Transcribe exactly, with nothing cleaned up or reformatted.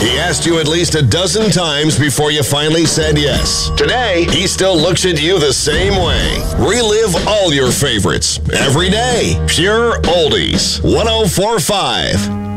He asked you at least a dozen times before you finally said yes. Today, he still looks at you the same way. Relive all your favorites every day. Pure Oldies. one oh four point five.